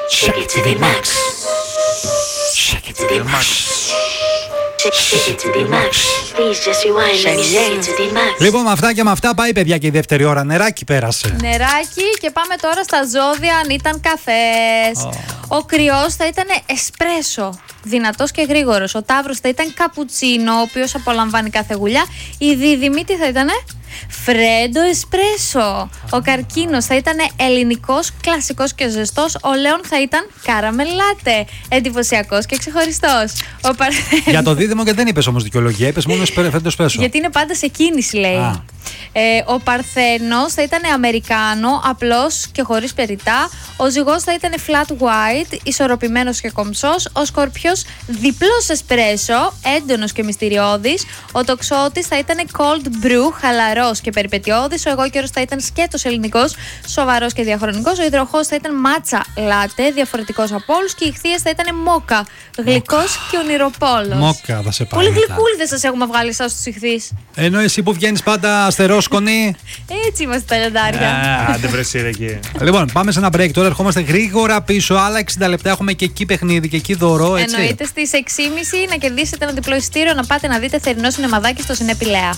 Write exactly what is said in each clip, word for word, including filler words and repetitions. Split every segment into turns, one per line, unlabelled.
Shake it to the max. Shake it to the max. Shake it to the max. Please just rewind. Let me shake it to the max.
Λοιπόν, με αυτά και με αυτά πάει, παιδιά, και η δεύτερη ώρα. Νεράκι πέρασε.
Νεράκι, και πάμε τώρα στα ζώδια. Αν ήταν καφές. Oh. Ο Κρυός θα ήταν εσπρέσο, δυνατός και γρήγορος. Ο Ταύρος θα ήταν καπουτσίνο, ο οποίος απολαμβάνει κάθε γουλιά. Η Δίδυμη τι θα ήτανε? Φρέντο εσπρέσο. Ο Καρκίνος θα ήταν ελληνικός, κλασικός και ζεστός. Ο Λέων θα ήταν καραμελάτε, εντυπωσιακός και ξεχωριστός. Ο Παρθένος... Για
το Δίδυμο και δεν είπες όμως δικαιολογία, είπες μόνο φρέντο εσπρέσο.
Γιατί είναι πάντα σε κίνηση, λέει. Ah. Ε, ο Παρθένος θα ήταν αμερικάνο, απλός και χωρίς περιτά. Ο Ζυγός θα ήταν flat white, ισορροπημένος και κομψός. Ο Σκορπιός διπλός εσπρέσο, έντονος και μυστηριώδης. Ο Τοξότης θα ήταν cold brew, χαλαρός και περιπετειώδης. Ο Αιγόκερος θα ήταν σκέτος ελληνικός, σοβαρός και διαχρονικός. Ο Υδροχόος θα ήταν μάτσα λάτε, διαφορετικός από όλους. Και οι Ιχθύες θα ήταν μόκα, γλυκός και ονειροπόλος.
Μόκα θα σε πάει.
Πολύ γλυκούλιδες σας έχουμε βγάλει εσάς τους Ιχθύες.
Ενώ εσύ που βγαίνεις πάντα αστερόσκονη.
Έτσι είμαστε τα λιοντάρια.
Άντε βρεσί εκεί. Λοιπόν, πάμε σε ένα break τώρα. Ερχόμαστε γρήγορα πίσω. Άλλα εξήντα λεπτά έχουμε και εκεί παιχνίδι και εκεί δώρο. Έτσι.
Εννοείται στις έξι και μισή να κερδίσετε ένα διπλό εισιτήριο να πάτε να δείτε θερινό σινεμαδάκι στο Σινέ Πηλαία.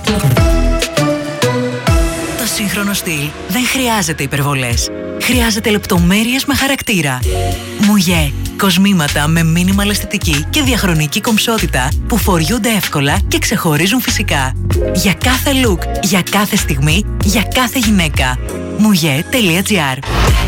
Το σύγχρονο στυλ δεν χρειάζεται υπερβολές. Χρειάζεται λεπτομέρειες με χαρακτήρα. Μουγέ. Κοσμήματα με μίνιμαλ αισθητική και διαχρονική κομψότητα που φοριούνται εύκολα και ξεχωρίζουν φυσικά. Για κάθε look, για κάθε στιγμή, για κάθε γυναίκα. Mouje τελεία gr